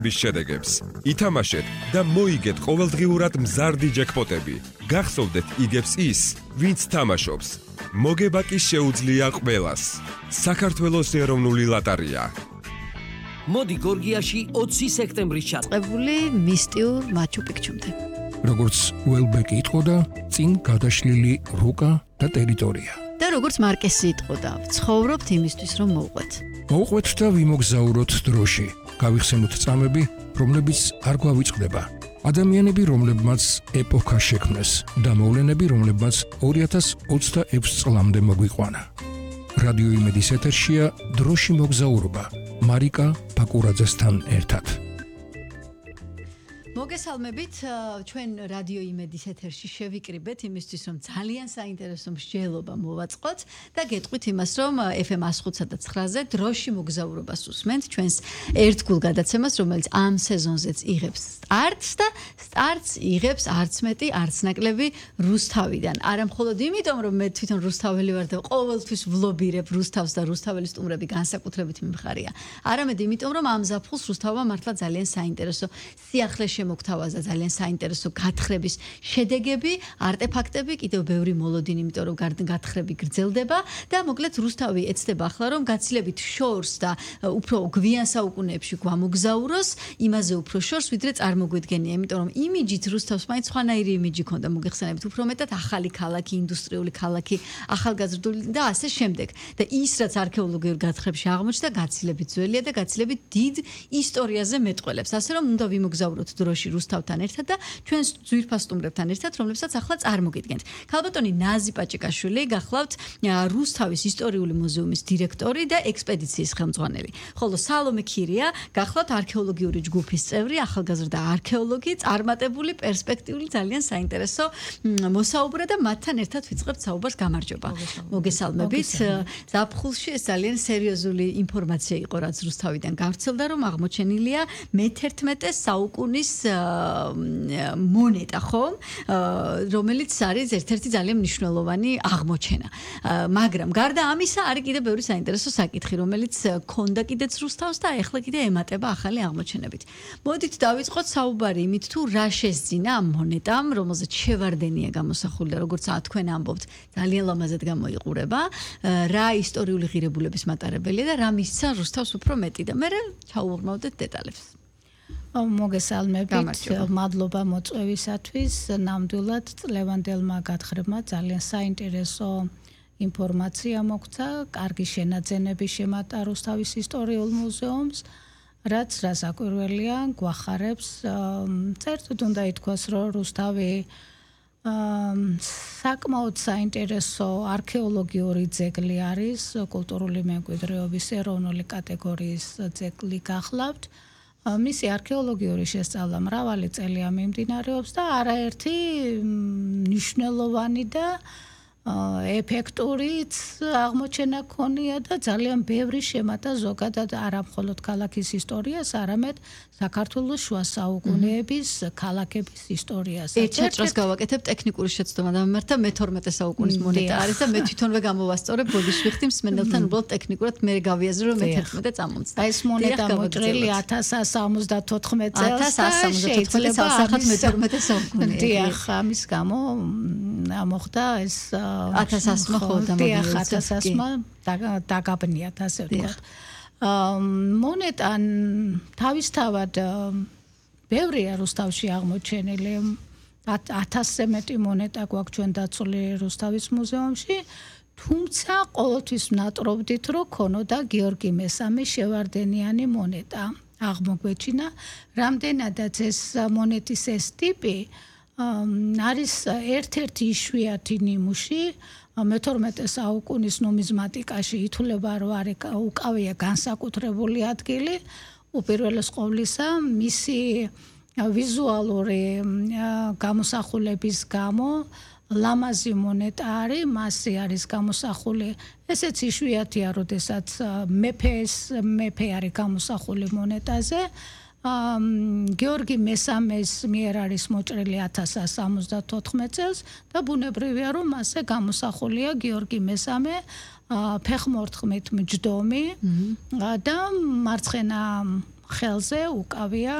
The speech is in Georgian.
შედეგებს. ითამაშეთ და მოიგეთ ყოველდღიურად მზარდი ჯეკპოტები. გახსოვდეთ იგებს ის, ვინც თამაშობს. მოგება კი შეუძლია ყველას. საქართველოს ეროვნული ლოტარია. მოდი გორგიაში 20 სექტემბრის ჩაწყებული მისტიურ მაჩუ-პიქჩუმდე. როგორც უელბეკი იტყოდა, წინ გადაშლილი რუკა და ტერიტორია. და როგორც მარკესი იტყოდა, ვცხოვრობთ იმისთვის, რომ მოვყვეთ. მოვყვეთ და ვიმოგზაუროთ დროში. გავიხსენოთ წამები, რომლებიც არ გვავიწყდება. ადამიანები, რომლებმაც ეპოქა შექმნეს და მოვლენები, რომლებმაც 2026 წლამდე მოგვიყვანა. რადიო იმედის ეთერშია დროში მოგზაურობა. მარიკა ბაკურაძესთან ერთად. მოგესალმებით, ჩვენ რადიო იმედის ეთერში შევიკრიბეთ იმისთვის, რომ ძალიან საინტერესო მსჯელობა მოვაწყოთ და გეტყვით იმას, რომ FM 105.9-ზე დროში მოგზაურობას უსმენთ ჩვენს ერთგულ გადაცემას, რომელიც ამ სეზონზეც იღებს სტარტს და სტარტს იღებს არც მეტი, არც ნაკლები რუსთავიდან. არა მხოლოდ იმიტომ, რომ მე თვითონ რუსთაველი ვარ და ყოველთვის ვლობირებ რუსთავს და რუსთაველის სტუმრები განსაკუთრებით მიმხარია. არამედ იმიტომ, რომ ამ ზაფხულს რუსთავმა მართლა ძალიან საინტერესო სიახლე მოგთავაზა ძალიან საინტერესო გათხრების შედეგები, არტეფაქტები, კიდევ ბევრი მოლოდინი, იმიტომ რომ გათხრები გრძელდება და მოკლედ რუსთავი ეცდება ახლა რომ გაცილებით შორს და უფრო გვიან საუკუნეებში გვამოგზაუროს, იმაზე უფრო შორს, ვიდრე წარმოგვიდგენია, იმიტომ რომ იმიჯით რუსთავს მაინც სხვანაირი იმიჯი ქონდა, მოგეხსენებით, უფრო მეტად ახალი ქალაქი, ინდუსტრიული ქალაქი, ახალგაზრდული და ასე შემდეგ. და ის რაც არქეოლოგიურ გათხრებში აღმოჩნდა, გაცილებით ძველია და გაცილებით დიდ ისტორიაზე მეტყველებს. ასე რომ უნდა ვიმოგზაუროთ დროში რუსთავთან ერთად და ჩვენს ძვირფას სტუმრებთან ერთად, რომლებსაც ახლა წარმოგიდგენთ. ქალბატონი ნაზი პაჭიკაშვილი გახლავთ რუსთავის ისტორიული მუზეუმის დირექტორი და ექსპედიციის ხელმძღვანელი. ხოლო სალომე ქირია გახლავთ არქეოლოგიური ჯგუფის წევრი, ახალგაზრდა არქეოლოგი, წარმატებული, პერსპექტიული, ძალიან საინტერესო მოსაუბრე და მათთან ერთად ვიწყებთ საუბარს. გამარჯობა. მოგესალმებით. ზაფხულში ეს ძალიან სერიოზული ინფორმაცია იყო, რაც რუსთავიდან გავრცელდა, რომ აღმოჩენილია მე-11 საუკუნის მონეტა, ხო? რომელიც არის ერთ-ერთი ძალიან მნიშვნელოვანი აღმოჩენა. მაგრამ გარდა ამისა, არის კიდევ ბევრი საინტერესო საკითხი, რომელიც ქონდა კიდეც რუსთავს და ახლა კიდე ემატება ახალი აღმოჩენებით. მოდით დავიწყოთ საუბარი იმით, თუ რა შესძინა ამ მონეტამ, რომელზეც შევარდენია გამოსახული და როგორც თქვენ ამბობთ, ძალიან ლამაზად გამოიყურება, რა ისტორიული ღირებულების მატარებელია და რა მისცა რუსთავს უფრო მეტი და მე ჩაუღრმავდეთ დეტალებს. მოგესალმებით, მადლობა მოწვევისათვის. ნამდვილად წლევანდელმა გათხრებმა ძალიან საინტერესო ინფორმაცია მოგცა, კარგი შენაძენები შემატა რუსთავის ისტორიულ მუზეუმს, რაც რასაკვირველია, გვახარებს. წერტით უნდა ითქვას, რომ რუსთავი საკმაოდ საინტერესო არქეოლოგიური ძეგლი არის, კულტურული მემკვიდრეობის ეროვნული კატეგორიის ძეგლი გახლავთ. მისი არქეოლოგიური შესწავლა მრავალი წელია მიმდინარეობს და არაერთი მნიშვნელოვანი და ეფექტურიც აღმოჩენა ქონია და ძალიან ბევრი შემატა ზოგადად არა მხოლოდ ქალაქის ისტორიას, არამედ საქართველოს შუა საუკუნეების ქალაქების ისტორიას. ერთ შეჭრას გავაკეთებ ტექნიკური შეცდომა და მიმართა მე-12 საუკუნის მონეტა არის და მე თვითონვე გამოვასწორებ, ბოდიშ ვიხდი მსმენელთან უბრალოდ ტექნიკურად მე გავიაზრო რომ მე-11 წამომწდა. ეს მონეტა მოჭრილი 1174 წელს და 1174 წელს ახალ მე-12 საუკუნეებში. დიახ, ამის გამო მოხდა ეს 1100 ხო და 1100 დაგაბნიათ ასე ვთქვათ. მონეტან თავისთავად ბევრია რუსთავში აღმოჩენილი. 1000-ზე მეტი მონეტა გვაქვს ჩვენ დაცული რუსთავის მუზეუმში, თუმცა ყოველთვის ვნატრობდით, რომ ქონოდა გიორგი მესამის შევარდენიანი მონეტა. აღმოგვეჩინა, რამდენადაც ეს მონეტის ეს ტიპი არის ერთ-ერთი იშვიათი ნიმუში მე-12 საუკუნის ნუმიზმატიკაში ითვლება, რომ უკავია განსაკუთრებული ადგილი, უპირველეს ყოვლისა მისი ვიზუალური გამოსახულების გამო ლამაზი მონეტა არის, მასზე არის გამოსახული, ესეც იშვიათია, როდესაც მეფე არის გამოსახული მონეტაზე. გიორგი მესამეს მიერ არის მოჭრილი 1174 წელს და ბუნებრივია, რომ მასზე გამოსახულია გიორგი მესამე ფეხმორთმით მჯდომი და მარცხენა ხელზე უკავია